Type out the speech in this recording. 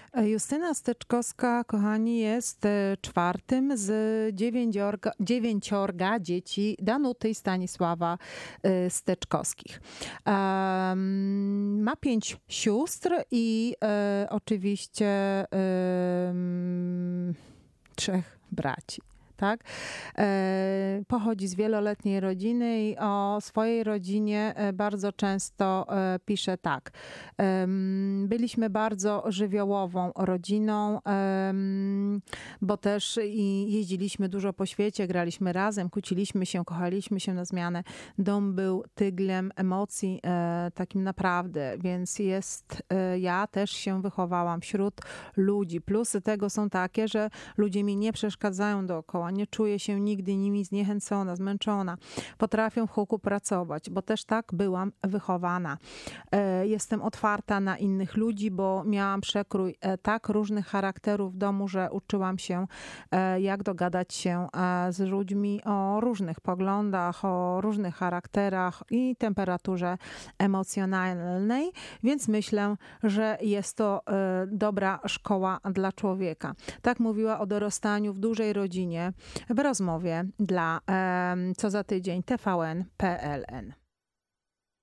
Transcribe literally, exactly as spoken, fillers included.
Justyna Steczkowska, kochani, jest e, czwartym z dziewięciorga, dziewięciorga dzieci Danuty i Stanisława e, Steczkowskich. Em, ma pięć sióstr i e, oczywiście em, trzech braci. Tak? E, pochodzi z wieloletniej rodziny i o swojej rodzinie e, bardzo często e, pisze tak. Em, byliśmy bardzo żywiołową rodziną, em, bo też i jeździliśmy dużo po świecie, graliśmy razem, kłóciliśmy się, kochaliśmy się na zmianę. Dom był tyglem emocji, e, takim naprawdę, więc jest, e, ja też się wychowałam wśród ludzi. Plusy tego są takie, że ludzie mi nie przeszkadzają dookoła, nie czuję się nigdy nimi zniechęcona, zmęczona. Potrafią w huku pracować, bo też tak byłam wychowana. E, Jestem otwarta na innych ludzi, bo miałam przekrój e, tak różnych charakterów w domu, że uczyłam się, e, jak dogadać się e, z ludźmi o różnych poglądach, o różnych charakterach i temperaturze emocjonalnej, więc myślę, że jest to e, dobra szkoła dla człowieka. Tak mówiła o dorastaniu w dużej rodzinie w rozmowie dla em, Co za tydzień T V N kropka P L N.